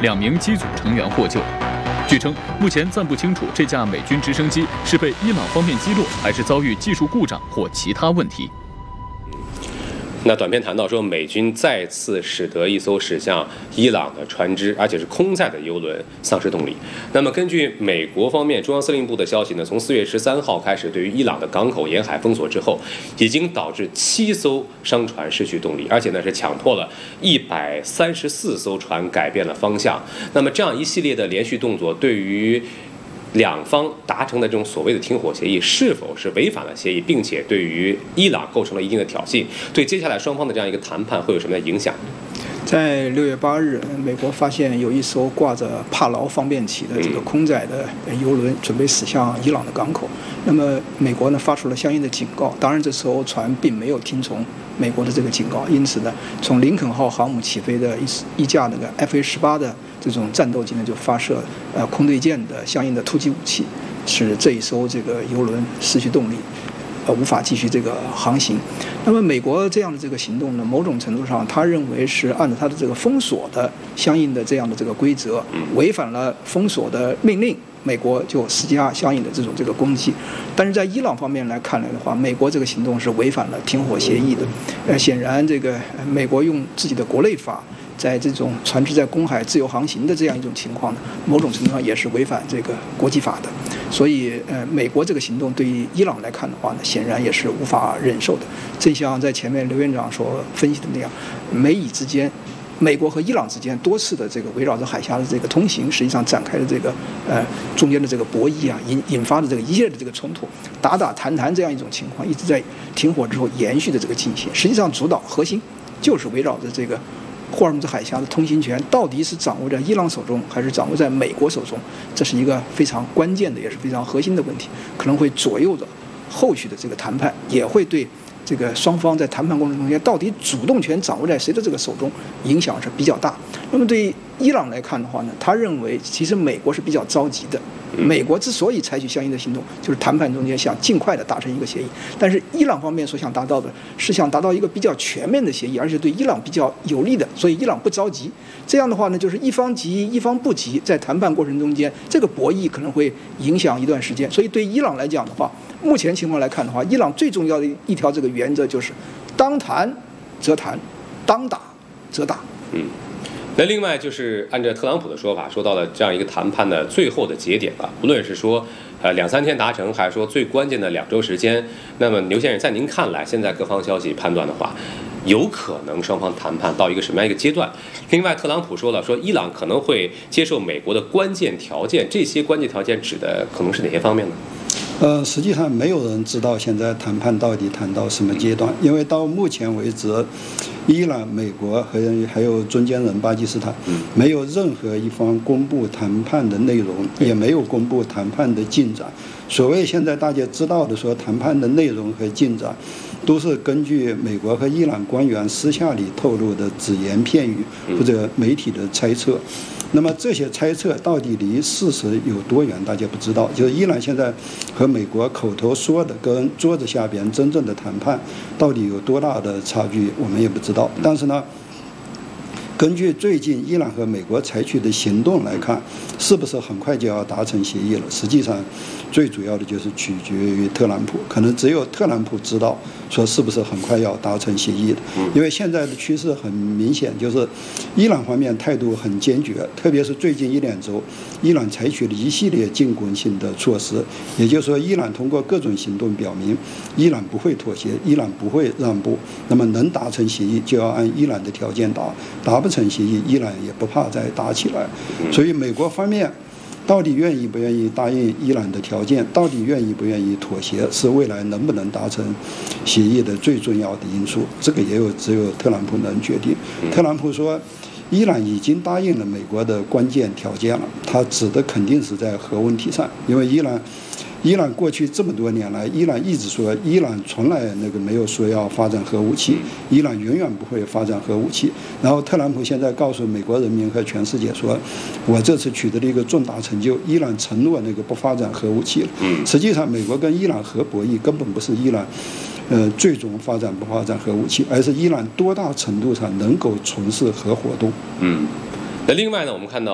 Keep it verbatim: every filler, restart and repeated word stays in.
两名机组成员获救。据称，目前暂不清楚这架美军直升机是被伊朗方面击落，还是遭遇技术故障或其他问题。 那短片谈到说，美军再次使得一艘驶向伊朗的船只，而且是空载的油轮丧失动力。那么，根据美国方面中央司令部的消息呢，从四月十三号开始，对于伊朗的港口沿海封锁之后，已经导致七艘商船失去动力，而且呢是强迫了一百三十四艘船改变了方向。那么这样一系列的连续动作，对于两方达成的这种所谓的停火协议是否是违反了协议，并且对于伊朗构成了一定的挑衅，对接下来双方的这样一个谈判会有什么样的影响？ 在六月八日，美国发现有一艘挂着帕劳方便旗的这个空载的油轮准备驶向伊朗的港口。那么美国呢发出了相应的警告，当然这艘船并没有听从美国的这个警告，因此呢，从林肯号航母起飞的一一架那个 F A 十八的这种战斗机呢，就发射呃空对舰的相应的突击武器，使这一艘这个油轮失去动力。呃，无法继续这个航行。那么，美国这样的这个行动呢，某种程度上，他认为是按照他的这个封锁的相应的这样的这个规则，违反了封锁的命令，美国就施加相应的这种这个攻击。但是在伊朗方面来看来的话，美国这个行动是违反了停火协议的。呃，显然，这个美国用自己的国内法，在这种船只在公海自由航行的这样一种情况呢，某种程度上也是违反这个国际法的。所以，呃，美国这个行动对于伊朗来看的话呢，显然也是无法忍受的。正像在前面刘院长所分析的那样，美以之间，美国和伊朗之间多次的这个围绕着海峡的这个通行，实际上展开的这个呃中间的这个博弈啊，引引发的这个一系列的这个冲突，打打谈谈这样一种情况，一直在停火之后延续的这个进行。实际上，主导核心就是围绕着这个霍尔木兹海峡的通行权到底是掌握在伊朗手中，还是掌握在美国手中？这是一个非常关键的，也是非常核心的问题，可能会左右着后续的这个谈判，也会对这个双方在谈判过程中间到底主动权掌握在谁的这个手中，影响是比较大。那么对于伊朗来看的话呢，他认为其实美国是比较着急的。美国之所以采取相应的行动，就是谈判中间想尽快的达成一个协议。但是伊朗方面所想达到的是想达到一个比较全面的协议，而且对伊朗比较有利的，所以伊朗不着急。这样的话呢，就是一方急一方不急，在谈判过程中间，这个博弈可能会影响一段时间。所以对伊朗来讲的话，目前情况来看的话，伊朗最重要的一条这个原则就是当谈则谈，当打则打。 嗯。那另外就是按照特朗普的说法，说到了这样一个谈判的最后的节点吧，无论是说呃两三天达成，还是说最关键的两周时间，那么刘先生在您看来，现在各方消息判断的话，有可能双方谈判到一个什么样一个阶段？另外，特朗普说了，说伊朗可能会接受美国的关键条件，这些关键条件指的可能是哪些方面呢？ 呃，实际上没有人知道现在谈判到底谈到什么阶段，因为到目前为止，伊朗、美国和还有中间人巴基斯坦，没有任何一方公布谈判的内容，也没有公布谈判的进展。所谓现在大家知道的说谈判的内容和进展，都是根据美国和伊朗官员私下里透露的只言片语或者媒体的猜测。那么这些猜测到底离事实有多远，大家不知道。就是伊朗现在和美国口头说的跟桌子下边真正的谈判到底有多大的差距，我们也不知道。但是呢，根据最近伊朗和美国采取的行动来看，是不是很快就要达成协议了？实际上，最主要的就是取决于特朗普，可能只有特朗普知道说是不是很快要达成协议的。因为现在的趋势很明显，就是伊朗方面态度很坚决，特别是最近一两周，伊朗采取了一系列进攻性的措施，也就是说，伊朗通过各种行动表明，伊朗不会妥协，伊朗不会让步。那么能达成协议，就要按伊朗的条件打，达不成协议，伊朗也不怕再打起来。所以美国方面到底愿意不愿意答应伊朗的条件，到底愿意不愿意妥协，是未来能不能达成协议的最重要的因素。这个也有只有特朗普能决定。特朗普说，伊朗已经答应了美国的关键条件了，他指的肯定是在核问题上，因为伊朗。伊朗过去这么多年来，伊朗一直说，伊朗从来那个没有说要发展核武器，伊朗永远不会发展核武器。然后特朗普现在告诉美国人民和全世界说，我这次取得了一个重大成就，伊朗承诺那个不发展核武器了。实际上，美国跟伊朗核博弈根本不是伊朗，呃，最终发展不发展核武器，而是伊朗多大程度上能够从事核活动。 嗯，那另外呢，我们看到。